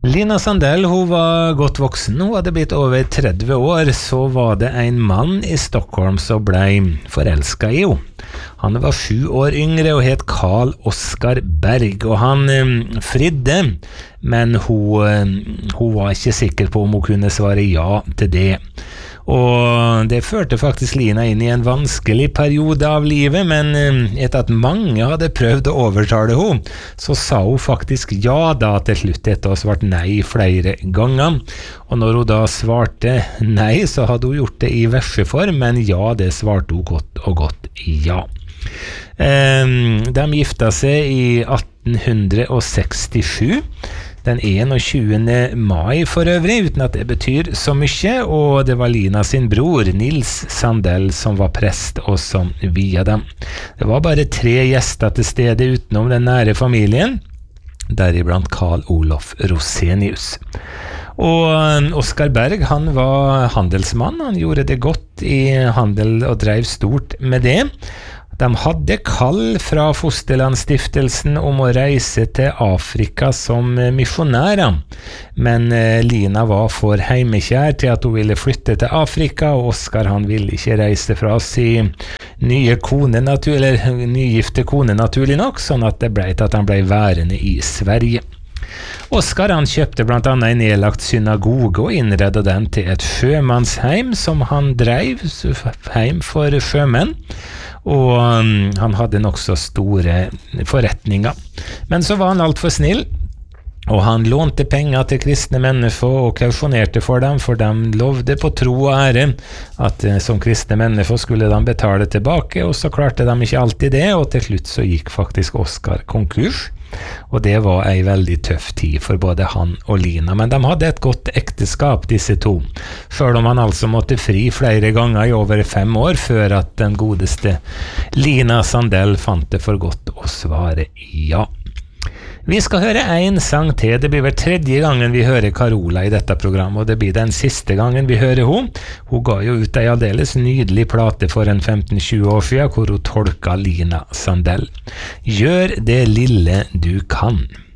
Lina Sandell, hun var godt voksen, hun hadde blitt over 30 år, så var det en mann i Stockholm som ble forelsket i henne. Han var 7 år yngre og het Carl Oskar Berg, og han fridde, men hun var ikke sikker på om hun kunne svare ja til det. Og det førte faktisk Lina inn i en vanskelig periode av livet, men etter at mange hadde prøvd å overtale henne, så sa hun faktisk ja da til slutt etter å ha svart nei flere ganger. Og når hun da svarte nei, så hadde hun gjort det i verseform, men ja, det svarte hun godt og godt ja. De gifta seg i 1867, den 21. mai for øvrig, uten at det betyr så mye, og det var Lina sin bror, Nils Sandell, som var prest og som viet dem. Det var bare 3 gjester til stede utenom den nære familien, deriblant Carl Olof Rosenius. Og Oskar Berg, han var handelsmann, han gjorde det godt i handel og drev stort med det. De hadde kall fra Fosterlandsstiftelsen om å reise til Afrika som misjonærer, men Lina var for heimekjær til at hun ville flytte til Afrika, og Oskar han ville ikke reise fra sin nygifte kone naturlig nok, sånn at det ble til at han ble værende i Sverige. Oskar han kjøpte blant annet en nedlagt synagoge og innredet den til et sjømannsheim som han drev, heim for sjømenn, og han hadde nok så store forretninger. Men så var han alt for snill, og han lånte penger til kristne mennesker og kausjonerte for dem, for de lovde på tro og ære at som kristne mennesker skulle de betale tilbake, og så klarte de ikke alltid det, og til slutt så gikk faktisk Oskar konkurs. Og det var en veldig tøff tid for både han og Lina, men de hadde et godt ekteskap, disse to, selv om han altså måtte fri flere ganger i over 5 år før at den godeste Lina Sandell fant det for godt å svare ja. Vi skal høre en sang til. Det blir vel 3. gangen vi hører Carola i dette programmet, og det blir den siste gangen vi hører hun. Hun ga jo ut en aldeles nydelig plate for en 15-20 år siden, hvor hun tolka Lina Sandell. Gjør det lille du kan.